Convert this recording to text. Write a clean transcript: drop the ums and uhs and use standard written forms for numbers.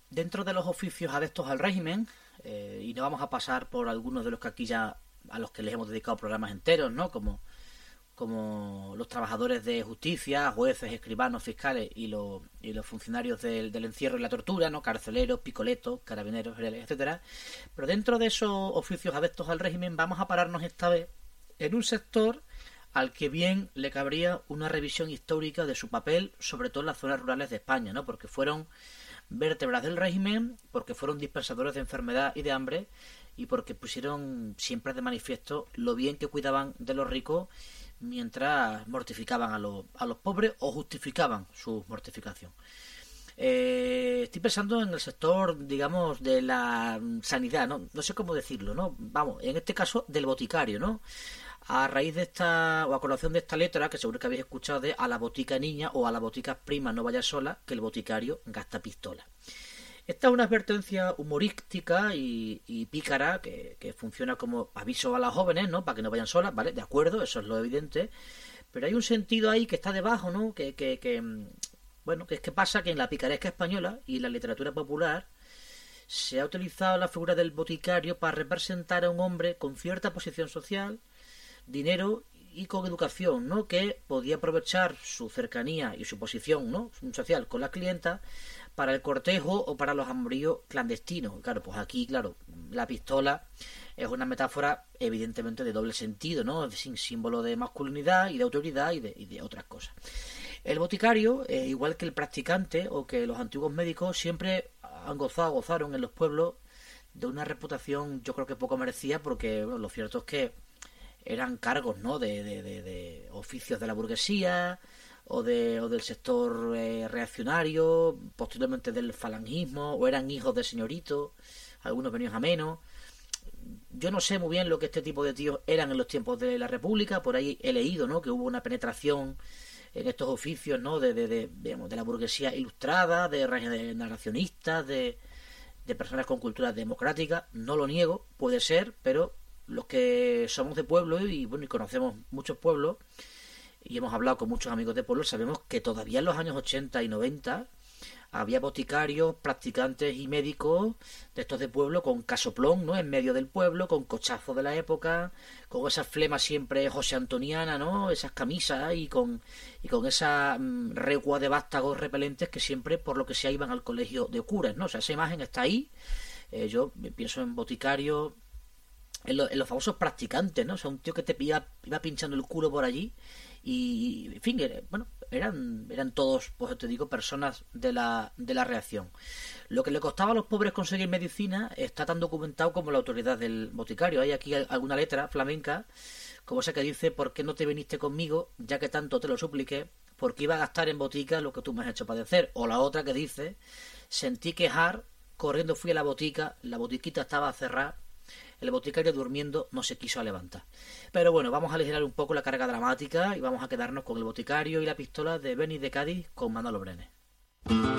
dentro de los oficios adeptos al régimen, y no vamos a pasar por algunos de los que aquí ya, a los que les hemos dedicado programas enteros, ¿no? Como los trabajadores de justicia, jueces, escribanos, fiscales y los funcionarios del encierro y la tortura, ¿no? Carceleros, picoletos, carabineros, etcétera. Pero dentro de esos oficios adeptos al régimen vamos a pararnos esta vez en un sector al que bien le cabría una revisión histórica de su papel, sobre todo en las zonas rurales de España, ¿no? Porque fueron vértebras del régimen, porque fueron dispersadores de enfermedad y de hambre, y porque pusieron siempre de manifiesto lo bien que cuidaban de los ricos mientras mortificaban a los pobres o justificaban su mortificación. Estoy pensando en el sector, digamos, de la sanidad, no sé cómo decirlo, ¿no? Vamos, en este caso del boticario, ¿no? A raíz de esta, o a colación de esta letra, que seguro que habéis escuchado, de a la botica niña o a la botica prima no vaya sola, que el boticario gasta pistola. Esta es una advertencia humorística y pícara que funciona como aviso a las jóvenes, ¿no? Para que no vayan solas, ¿vale? De acuerdo, eso es lo evidente. Pero hay un sentido ahí que está debajo, ¿no? Bueno, que es que pasa que en la picaresca española y en la literatura popular se ha utilizado la figura del boticario para representar a un hombre con cierta posición social, dinero y con educación, ¿no? Que podía aprovechar su cercanía y su posición, ¿no? social con la clienta para el cortejo o para los amoríos clandestinos. Claro, pues aquí, claro, la pistola es una metáfora evidentemente de doble sentido, ¿no? Sin símbolo de masculinidad y de autoridad y de otras cosas. El boticario, igual que el practicante o que los antiguos médicos, siempre gozaron en los pueblos de una reputación, yo creo que poco merecida, porque bueno, lo cierto es que eran cargos, ¿no? de oficios de la burguesía o del sector reaccionario, posteriormente del falangismo, o eran hijos de señoritos, algunos venidos a menos. Yo no sé muy bien lo que este tipo de tíos eran en los tiempos de la República. Por ahí he leído, ¿no? que hubo una penetración en estos oficios, ¿no? de la burguesía ilustrada, de narracionistas, de personas con cultura democrática. No lo niego, puede ser, pero los que somos de pueblo y conocemos muchos pueblos y hemos hablado con muchos amigos de pueblo, sabemos que todavía en los años 80 y 90 había boticarios, practicantes y médicos de estos de pueblo con casoplón, ¿no? En medio del pueblo, con cochazos de la época, con esa flema siempre josé antoniana, ¿no? Esas camisas y con esa recua de vástagos repelentes que siempre, por lo que sea, iban al colegio de curas, ¿no? O sea, esa imagen está ahí. Yo pienso en boticarios, en los famosos practicantes, ¿no? O sea, un tío que te iba pinchando el culo por allí y, en fin, eran todos, pues te digo, personas de la reacción. Lo que le costaba a los pobres conseguir medicina está tan documentado como la autoridad del boticario. Hay aquí alguna letra flamenca, como esa que dice: ¿por qué no te viniste conmigo, ya que tanto te lo supliqué? Porque iba a gastar en botica lo que tú me has hecho padecer. O la otra que dice: sentí quejar, corriendo fui a la botica, la botiquita estaba cerrada, el boticario durmiendo no se quiso levantar. Pero bueno, vamos a aligerar un poco la carga dramática y vamos a quedarnos con el boticario y la pistola de Beni de Cádiz con Manolo Brenes.